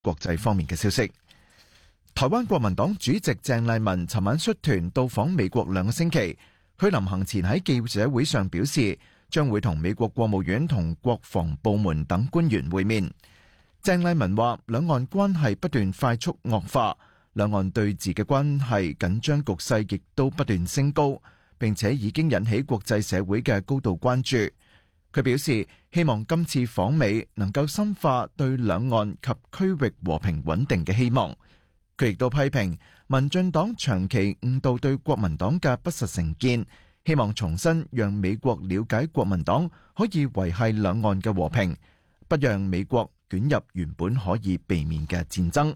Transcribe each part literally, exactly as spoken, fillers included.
國際方面嘅消息，台灣國民黨主席鄭麗文尋晚率團到訪美國兩個星期。佢臨行前喺記者會上表示，將會同美國國務院同國防部門等官員會面。鄭麗文話，兩岸關係不斷快速惡化，兩岸對峙嘅關係緊張局勢亦都不斷升高，並且已經引起國際社會嘅高度關注。佢表示，希望今次訪美能夠深化對兩岸及區域和平穩定嘅希望。佢亦都批評民進黨長期誤導對國民黨嘅不實成見，希望重新讓美國了解國民黨可以維繫兩岸嘅和平，不讓美國捲入原本可以避免嘅戰爭。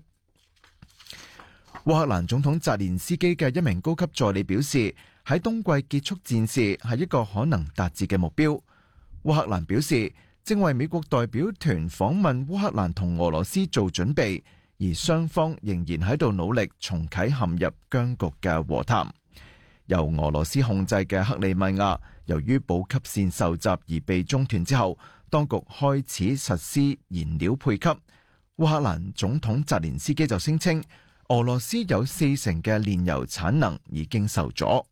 烏克蘭總統澤連斯基嘅一名高級助理表示，喺冬季結束戰事係一個可能達至嘅目標。烏克蘭表示，正為美國代表團訪問烏克蘭同俄羅斯做準備，而雙方仍然喺度努力重啟陷入僵局嘅和談。由俄羅斯控制嘅克里米亞，由於補給線受襲而被中斷之後，當局開始實施燃料配給。烏克蘭總統澤連斯基就聲稱，俄羅斯有四成嘅煉油產能已經受阻。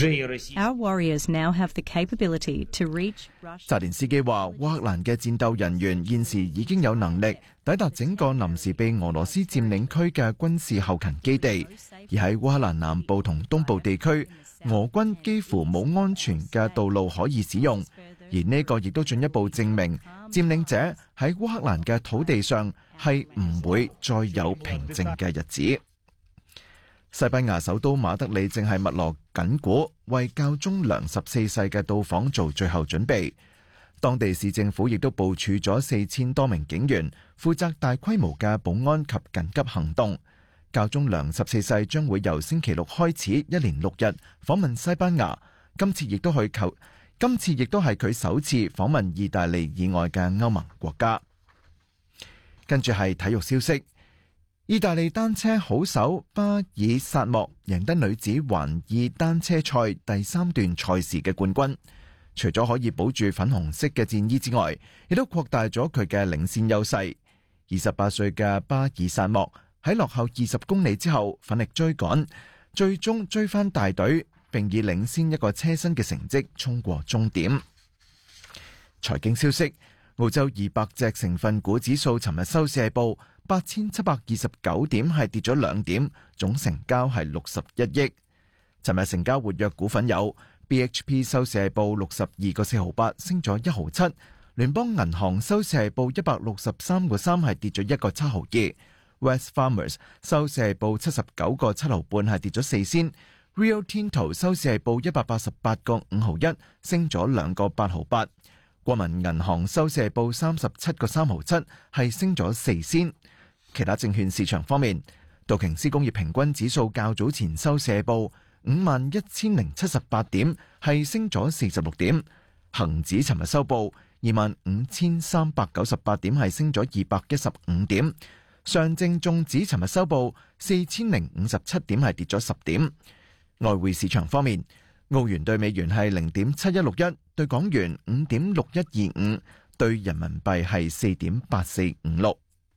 Our warriors now have the capability to reach Russia. 澤連斯基話，烏克蘭嘅戰鬥人員現時已經有能力抵達整個臨時被俄羅斯佔領區嘅軍事後勤基地，而喺烏克蘭南部同東部地區，俄軍幾乎冇安全嘅道路可以使用，而呢個亦都進一步證明佔領者喺烏克蘭嘅土地上係唔會再有平靜嘅日子。西班牙首都馬德里正係密鑼緊鼓，為教宗良十四世嘅到訪做最後準備。當地市政府亦都部署咗四千多名警員，負責大規模嘅保安及緊急行動。教宗良十四世將會由星期六開始，一連六日訪問西班牙。今次亦都去求，今次亦都係佢首次訪問意大利以外嘅歐盟國家。跟住係體育消息。意大利單車好手巴爾薩莫贏得女子環意單車賽第三段賽事嘅冠軍，除咗可以保住粉紅色嘅戰衣之外，亦都擴大咗佢嘅領先優勢。二十八歲嘅巴爾薩莫喺落後二十公里之後奮力追趕，最終追翻大隊，並以領先一個車身嘅成績衝過終點。財經消息，澳洲二百隻成分股指數尋日收市係報八千七百二十九點，係跌咗兩點，總成交係六十一億。尋日成交活躍股份有 B H P 收市係報六十二個四毫八，升咗一毫七；聯邦銀行收市係報一百六十三個三，係跌咗一個七毫二。West Farmers 收市係報七十九個七毫半，係跌咗四仙。Rio Tinto 收市係報一百八十八個五毫一，升咗兩個八毫八。國民銀行收市係報三十七個三毫七，係升咗四仙。其他證券市場方面，道瓊斯工業平均指數較早前收市係報五萬一千零七十八點，係升咗四十六點。恒指尋日收報二萬五千三百九十八點，係升咗二百一十五點。上證綜指尋日收報四千零五十七點，係跌咗十點。外匯市場方面，澳元對美元係零點七一六一，對港元五點六一二五，對人民幣係四點八四五六。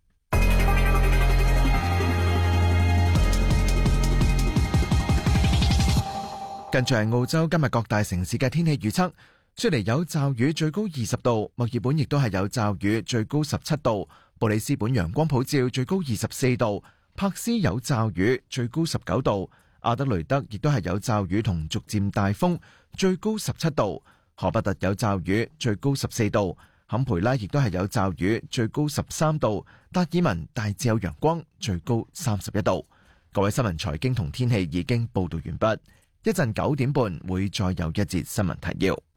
跟住係澳洲今日各大城市嘅天氣預測，雪梨有驟雨，最高二十度；墨爾本亦都係有驟雨，最高十七度；布里斯本陽光普照，最高二十四度；柏斯有驟雨，最高十九度；阿德雷德亦都係有驟雨同逐漸大風，最高十七度；荷伯特有驟雨，最高十四度；坎培拉亦都係有驟雨，最高十三度；達爾文大致有陽光，最高三十一度。各位新聞財經同天氣已經報道完畢。一陣九點半會再有一節新聞提要。